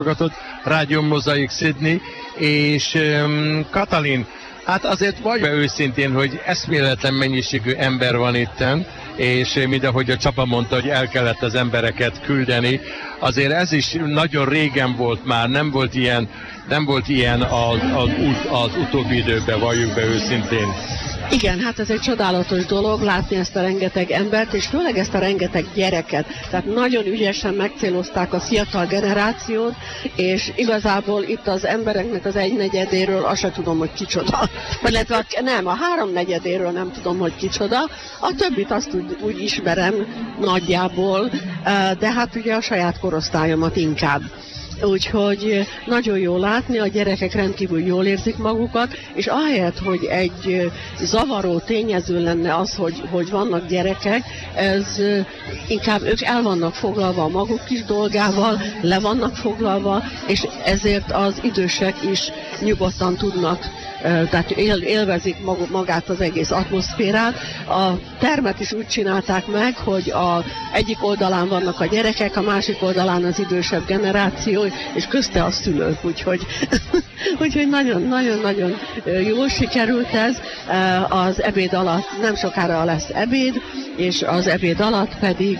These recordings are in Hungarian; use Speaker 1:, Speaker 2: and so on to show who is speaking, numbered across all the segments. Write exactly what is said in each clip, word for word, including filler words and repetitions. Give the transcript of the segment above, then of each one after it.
Speaker 1: Rádió Mozaik Sydney, és um, Katalin, hát azért vagy be őszintén, hogy eszméletlen mennyiségű ember van itten, és mind ahogy a Csaba mondta, hogy el kellett az embereket küldeni, azért ez is nagyon régen volt már, nem volt ilyen, nem volt ilyen az, az, az utóbbi időben, valljuk be őszintén.
Speaker 2: Igen, hát ez egy csodálatos dolog látni ezt a rengeteg embert, és főleg ezt a rengeteg gyereket. Tehát nagyon ügyesen megcélozták a fiatal generációt, és igazából itt az embereknek az egynegyedéről azt sem tudom, hogy kicsoda. Vagy lehet, nem, a háromnegyedéről nem tudom, hogy kicsoda. A többit azt úgy, úgy ismerem nagyjából, de hát ugye a saját korosztályomat inkább. Úgyhogy nagyon jó látni, a gyerekek rendkívül jól érzik magukat, és ahelyett, hogy egy zavaró tényező lenne az, hogy, hogy vannak gyerekek, ez inkább ők el vannak foglalva a maguk kis dolgával, le vannak foglalva, és ezért az idősek is nyugodtan tudnak, tehát él, élvezik magát az egész atmoszférát. A termet is úgy csinálták meg, hogy a egyik oldalán vannak a gyerekek, a másik oldalán az idősebb generáció, és közte a szülők, úgyhogy úgyhogy nagyon-nagyon jól sikerült ez. Az ebéd alatt nem sokára lesz ebéd, és az ebéd alatt pedig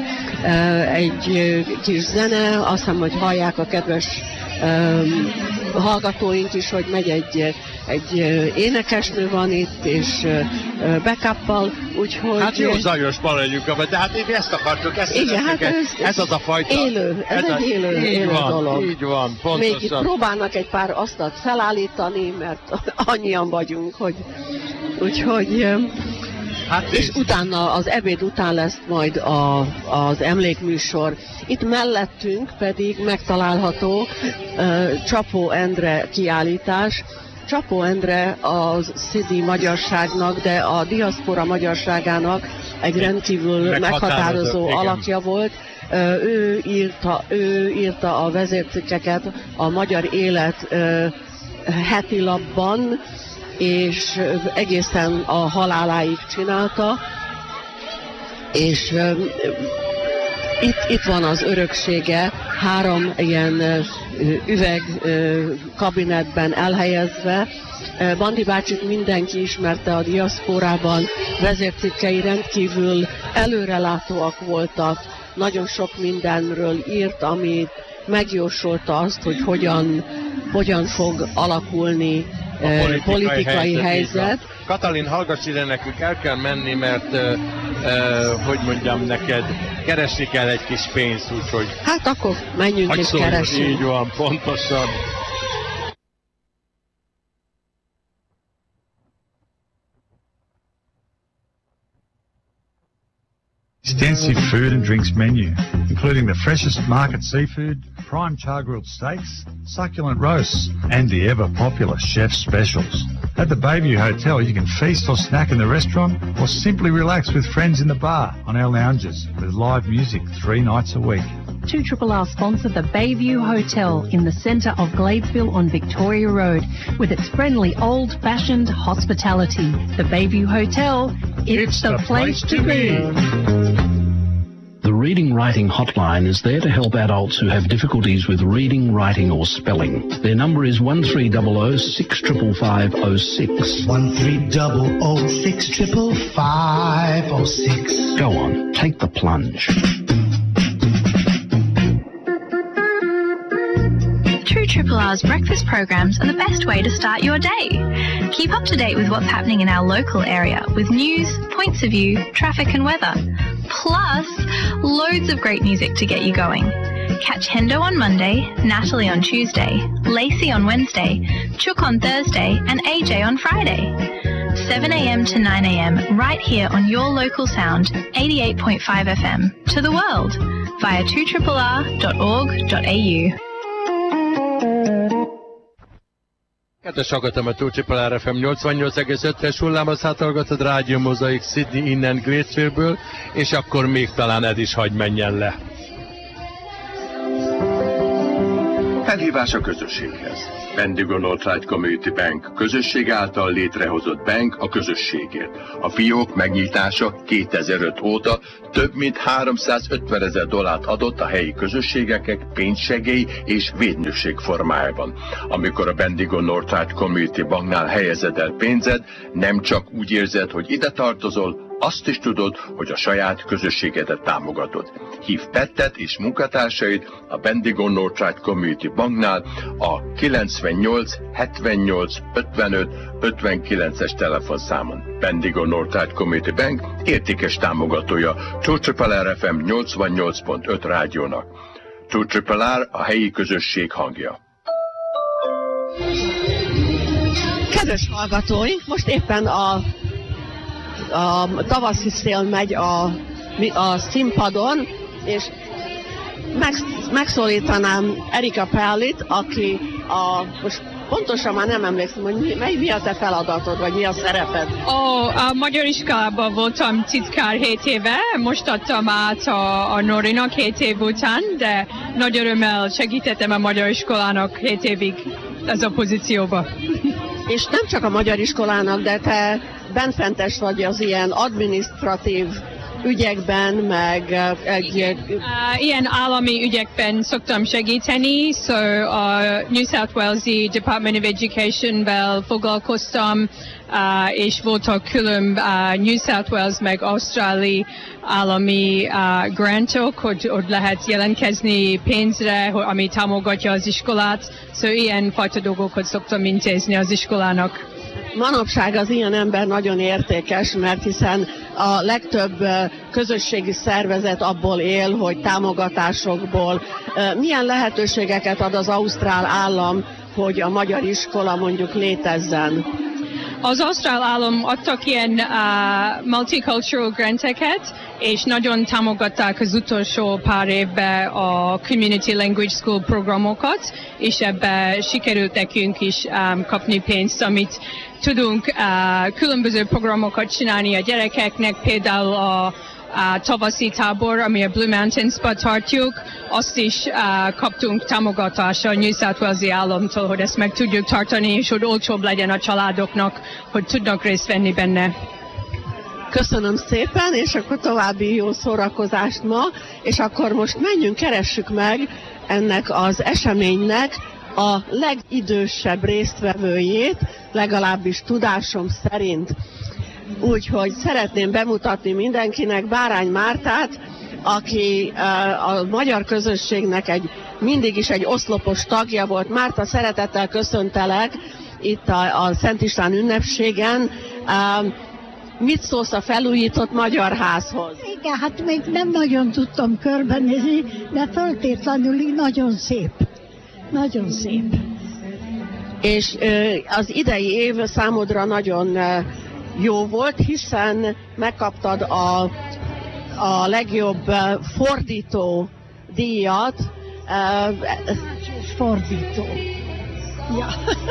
Speaker 2: egy kis zene, azt hiszem, hogy hallják a kedves hallgatóink is, hogy megy egy, egy énekesnő van itt, és backup-pal, úgyhogy...
Speaker 1: Hát jó zajos maradjunk, de hát ezt akartuk, ezt
Speaker 2: igen, hát ez,
Speaker 1: ez az a fajta...
Speaker 2: Élő, ez, ez egy élő, élő
Speaker 1: van,
Speaker 2: dolog.
Speaker 1: Így van, pontosan.
Speaker 2: Még itt próbálnak egy pár asztalt felállítani, mert annyian vagyunk, hogy... Úgyhogy... Hát és utána, az ebéd után lesz majd a, az emlékműsor. Itt mellettünk pedig megtalálható uh, Csapó Endre kiállítás. Csapó Endre az szidney magyarságnak, de a diaszpora magyarságának egy rendkívül meghatározó alakja volt. Uh, ő, írta, ő írta a vezércikkeket a Magyar Élet uh, heti lapban, és egészen a haláláig csinálta, és uh, itt, itt van az öröksége, három ilyen uh, üveg uh, kabinetben elhelyezve. Uh, Bandi bácsit mindenki ismerte a diaszporában, vezércikkei rendkívül előrelátóak voltak, nagyon sok mindenről írt, amit megjósolta azt, hogy hogyan, hogyan fog alakulni a politikai, politikai helyzet. helyzet.
Speaker 1: Katalin, hallgass ide, nekünk el kell menni, mert uh, uh, hogy mondjam neked, keresni kell egy kis pénzt, úgyhogy...
Speaker 2: Hát akkor menjünk és keresünk.
Speaker 1: Így van, pontosan.
Speaker 3: Extensive food and drinks menu, including the freshest market seafood, prime char-grilled steaks, succulent roasts, and the ever-popular chef's specials. At the Bayview Hotel, you can feast or snack in the restaurant or simply relax with friends in the bar on our lounges with live music three nights a week.
Speaker 4: two R R R sponsor the Bayview Hotel in the centre of Gladesville on Victoria Road with its friendly old-fashioned hospitality. The Bayview Hotel, it's, it's the, the place, place to be.
Speaker 5: The Reading Writing Hotline is there to help adults who have difficulties with reading, writing or spelling. Their number is one three zero zero six five five zero six.
Speaker 6: one three zero zero six five five zero six.
Speaker 5: Go on, take the plunge.
Speaker 7: two R R R's breakfast programs are the best way to start your day. Keep up to date with what's happening in our local area with news, points of view, traffic and weather. Plus, loads of great music to get you going. Catch Hendo on Monday, Natalie on Tuesday, Lacey on Wednesday, Chook on Thursday and A J on Friday. seven a m to nine a m right here on your local sound, eighty-eight point five F M, to the world via two R R R dot org dot A U.
Speaker 1: Kedves hallgatom, a two R R R F M nyolcvannyolc egész öt-es hullámhoz hallgatod Rádió Mozaik Sydney innen Gladesville-ből, és akkor még talán Ed is hagy menjen le.
Speaker 8: Felhívás a közösséghez. Bendigo Northside Community Bank közösség által létrehozott bank a közösségért. A fiók megnyitása kétezer-öt óta több mint háromszázötvenezer dollárt adott a helyi közösségeknek pénzsegély és védnökség formájában. Amikor a Bendigo Northside Community Banknál helyezed el pénzed, nem csak úgy érzed, hogy ide tartozol, azt is tudod, hogy a saját közösségedet támogatod. Hív Pettet és munkatársait a Bendigo Northside Community Banknál a kilencvennyolc hetvennyolc ötvenöt ötvenkilences telefonszámon. Bendigo Northside Community Bank értékes támogatója Csócsöpelár ef em nyolcvannyolc pont öt rádiónak. Csócsöpelár a helyi közösség hangja.
Speaker 2: Kedves hallgatóink, most éppen a a tavaszi szél megy a, a színpadon, és meg, megszólítanám Erika Pellit, aki a, most pontosan már nem emlékszem, hogy mi, mi a te feladatod, vagy mi a szereped?
Speaker 9: Ó, a magyar iskolában voltam titkár hét éve, most adtam át a, a Norinak hét év után, de nagy örömmel segítettem a magyar iskolának hét évig ez a pozícióba.
Speaker 2: És nem csak a magyar iskolának, de te benfentes vagy az ilyen adminisztratív ügyekben, meg egy...
Speaker 9: Uh, ilyen állami ügyekben szoktam segíteni, so a New South Wales-i Department of Education-vel foglalkoztam, uh, és voltak külön uh, New South Wales meg ausztráli állami uh, grantok, hogy, hogy lehet jelentkezni pénzre, ami támogatja az iskolát, so ilyen fajta dolgokat szoktam intézni az iskolának.
Speaker 2: Manapság az ilyen ember nagyon értékes, mert hiszen a legtöbb közösségi szervezet abból él, hogy támogatásokból. Milyen lehetőségeket ad az ausztrál állam, hogy a magyar iskola mondjuk létezzen?
Speaker 9: Az ausztrál állam adtak ilyen uh, multicultural granteket, és nagyon támogatták az utolsó pár évben a Community Language School programokat, és ebbe sikerült nekünk is um, kapni pénzt, amit tudunk uh, különböző programokat csinálni a gyerekeknek, például a a tavaszi tábor, ami a Blue Mountains-ba tartjuk, azt is uh, kaptunk támogatást a New South Wales-i államtól, hogy ezt meg tudjuk tartani, és hogy olcsóbb legyen a családoknak, hogy tudnak részt venni benne.
Speaker 2: Köszönöm szépen, és akkor további jó szórakozást ma, és akkor most menjünk, keressük meg ennek az eseménynek a legidősebb résztvevőjét, legalábbis tudásom szerint. Úgyhogy szeretném bemutatni mindenkinek Bárány Mártát, aki a magyar közösségnek egy, mindig is egy oszlopos tagja volt. Márta, szeretettel köszöntelek itt a, a Szent István ünnepségen. Mit szólsz a felújított Magyar Házhoz?
Speaker 10: Igen, hát még nem nagyon tudtam körbenézni, de föltétlenül nagyon szép. Nagyon szép.
Speaker 2: És az idei év számodra nagyon jó volt, hiszen megkaptad a, a legjobb fordító díjat.
Speaker 10: Fordító. Ja.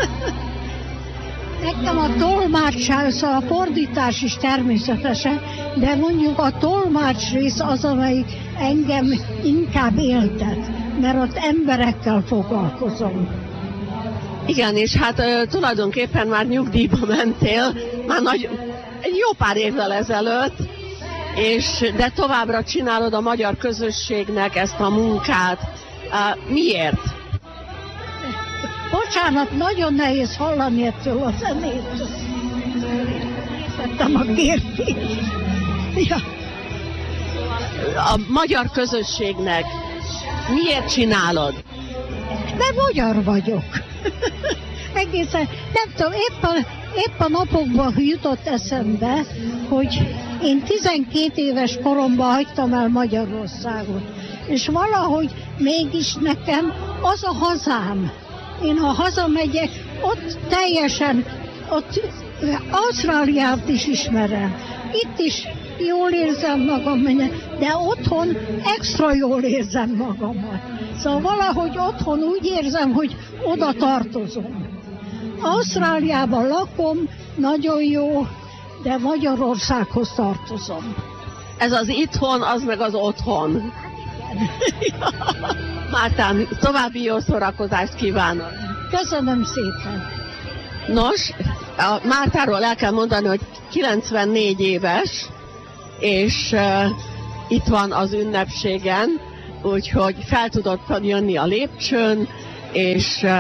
Speaker 10: Nekem a tolmács, a fordítás is természetesen, de mondjuk a tolmács rész az, amelyik engem inkább éltet, mert ott emberekkel foglalkozom.
Speaker 2: Igen, és hát uh, tulajdonképpen már nyugdíjba mentél, már nagy, egy jó pár évvel ezelőtt, és, de továbbra csinálod a magyar közösségnek ezt a munkát. Uh, miért?
Speaker 10: Bocsánat, nagyon nehéz hallani ettől a zenét. Értettem a kérdést. Ja.
Speaker 2: A magyar közösségnek miért csinálod?
Speaker 10: De magyar vagyok. Egészen, nem tudom, épp a, épp a napokban jutott eszembe, hogy én tizenkét éves koromban hagytam el Magyarországot. És valahogy mégis nekem az a hazám. Én ha hazamegyek, ott teljesen, ott Ausztráliát is ismerem. Itt is jól érzem magam, de otthon extra jól érzem magamat. Szóval valahogy otthon úgy érzem, hogy oda tartozom. Ausztráliában lakom, nagyon jó, de Magyarországhoz tartozom.
Speaker 2: Ez az itthon, az meg az otthon. Mártán, további jó szórakozást kívánok!
Speaker 10: Köszönöm szépen!
Speaker 2: Nos, a Mártáról el kell mondani, hogy kilencvennégy éves, és uh, itt van az ünnepségen, úgyhogy fel tudott jönni a lépcsőn, és uh,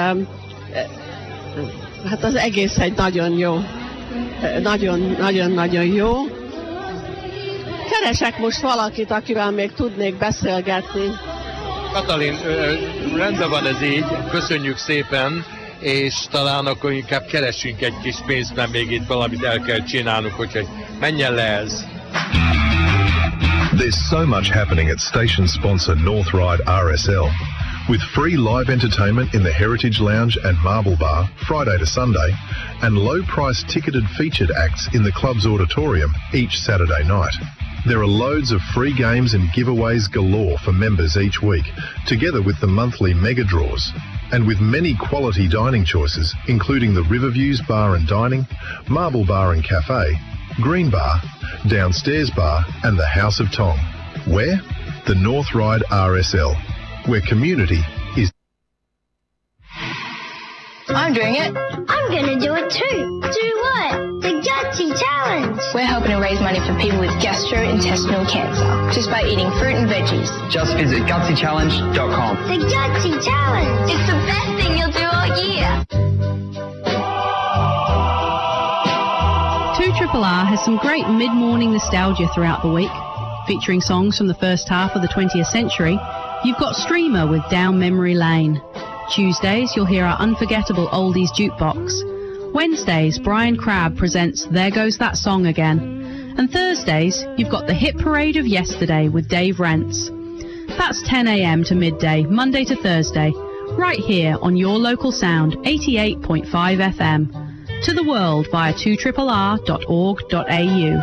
Speaker 2: hát az egész egy nagyon jó, nagyon-nagyon-nagyon jó. Keresek most valakit, akivel még tudnék beszélgetni.
Speaker 1: Katalin, rendben van ez így, köszönjük szépen, és talán akkor inkább keressünk egy kis pénzt, mert még itt valamit el kell csinálnunk, úgyhogy menjen le ez.
Speaker 11: There's so much happening at station sponsor North Ride R S L. With free live entertainment in the Heritage Lounge and Marble Bar, Friday to Sunday, and low-price ticketed featured acts in the club's auditorium each Saturday night. There are loads of free games and giveaways galore for members each week, together with the monthly mega draws, and with many quality dining choices, including the Riverviews Bar and Dining, Marble Bar and Cafe, Green Bar, Downstairs Bar, and the House of Tong. Where? The North Ride R S L, where community is...
Speaker 12: I'm doing it.
Speaker 13: I'm gonna do it too. Do what? The Gutsy Challenge.
Speaker 12: We're helping to raise money for people with gastrointestinal cancer just by eating fruit and veggies.
Speaker 14: Just visit gutsy challenge dot com.
Speaker 13: The Gutsy Challenge.
Speaker 12: It's the best thing you'll do all year.
Speaker 4: two R R R has some great mid-morning nostalgia throughout the week. Featuring songs from the first half of the twentieth century, you've got Streamer with Down Memory Lane. Tuesdays, you'll hear our unforgettable oldies jukebox. Wednesdays, Brian Crabb presents There Goes That Song Again. And Thursdays, you've got the Hit Parade of Yesterday with Dave Rents. That's ten a m to midday, Monday to Thursday, right here on your local sound, eighty-eight point five F M. To the world via two R R R dot org dot A U.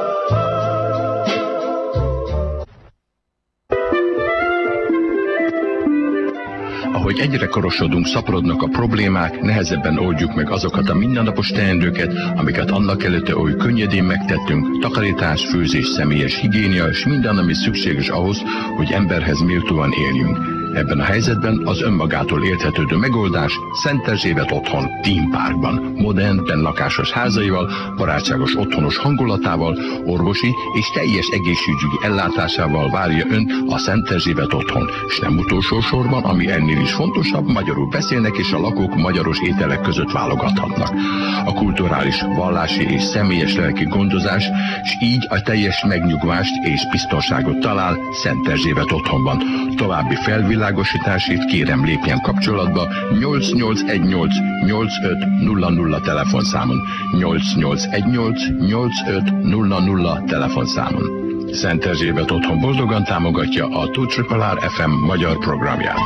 Speaker 8: Ahogy egyre korosodunk, szaporodnak a problémák, nehezebben oldjuk meg azokat a mindennapos teendőket, amiket annak előtte oly könnyedén megtettünk, takarítás, főzés, személyes higiénia, és minden, ami szükséges ahhoz, hogy emberhez méltóan éljünk. Ebben a helyzetben az önmagától érthetődő megoldás Szent Erzsébet otthon, Theme Parkban, modern, bennlakásos házaival, barátságos otthonos hangulatával, orvosi és teljes egészségügyi ellátásával várja önt a Szent Erzsébet otthon, és nem utolsó sorban, ami ennél is fontosabb, magyarul beszélnek és a lakók magyaros ételek között válogathatnak. A kulturális, vallási és személyes lelki gondozás, és így a teljes megnyugvást és biztonságot talál Szent Erzsébet otthonban. További felvilágosításért kérem lépjen kapcsolatba nyolc nyolc egy nyolc nyolc öt nulla nulla telefonszámon, nyolc nyolc egy nyolc nyolc öt nulla nulla telefonszámon. Szent Erzsébet otthon boldogan támogatja a two R R R F M magyar programját.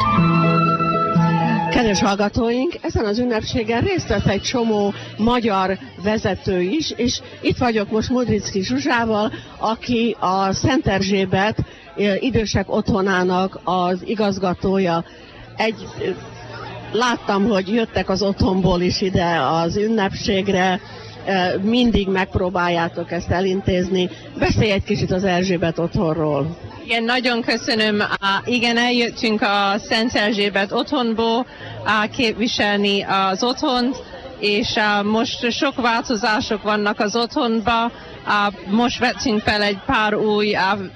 Speaker 2: Kedves hallgatóink, ezen az ünnepségen részt vesz egy csomó magyar vezető is, és itt vagyok most Modricki Zsuzsával, aki a Szent Erzsébet idősek otthonának az igazgatója. Egy, láttam, hogy jöttek az otthonból is ide az ünnepségre, mindig megpróbáljátok ezt elintézni. Beszélj egy kicsit az Erzsébet otthonról.
Speaker 9: Igen, nagyon köszönöm. Igen, eljöttünk a Szent Erzsébet otthonból képviselni az otthont, és most sok változások vannak az otthonban. Most vettünk fel egy pár új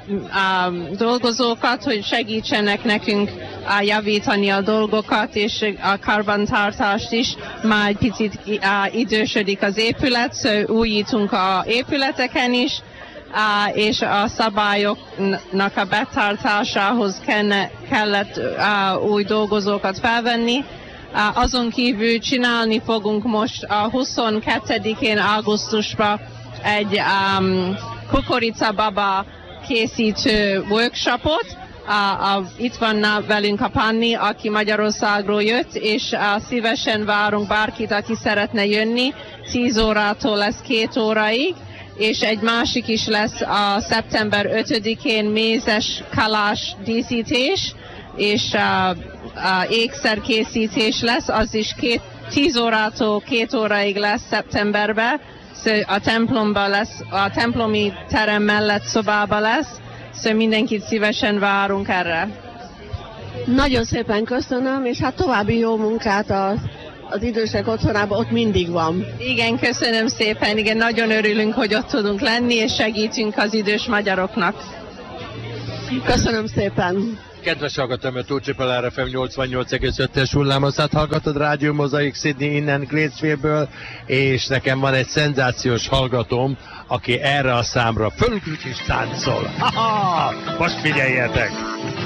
Speaker 9: dolgozókat, hogy segítsenek nekünk javítani a dolgokat, és a karbantartást is. Már egy picit idősödik az épület, szóval újítunk az épületeken is, és a szabályoknak a betartásához kellett új dolgozókat felvenni. Azon kívül csinálni fogunk most a huszonkettedikén augusztusban egy um, kukoricababa készítő workshopot. Uh, uh, itt van velünk a Panni, aki Magyarországról jött, és uh, szívesen várunk bárkit, aki szeretne jönni. tíz órától lesz két óraig, és egy másik is lesz a szeptember ötödikén mézes kalás díszítés, és uh, uh, ékszerkészítés lesz, az is két, tíz órától két óraig lesz szeptemberben. A templomban lesz, a templomi terem mellett szobában lesz, szóval mindenkit szívesen várunk erre.
Speaker 2: Nagyon szépen köszönöm, és hát további jó munkát az, az idősek otthonában, ott mindig van.
Speaker 15: Igen, köszönöm szépen, igen, nagyon örülünk, hogy ott tudunk lenni, és segítünk az idős magyaroknak.
Speaker 2: Köszönöm szépen.
Speaker 1: Kedves hallgatom, a Tócsipel er ef em nyolcvannyolc egész ötös hullámoszát hallgatod, Rádió Mozaik Sydney innen Gladesville-ből, és nekem van egy szenzációs hallgatóm, aki erre a számra fölgrüt és táncol. Ha-ha! Most figyeljetek!